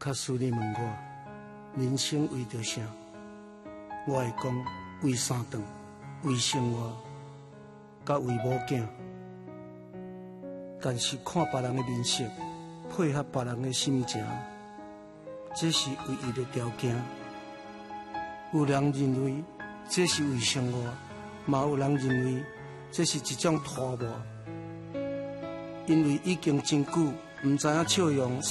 假使你问我人生为着啥，我会讲为三顿，为生活，甲为某囝。但是看别人的面色，配合别人的心情，这是唯一的条件。有人认为这是为生活，嘛有人认为这是一种拖磨。因为已经真久，唔知影笑容。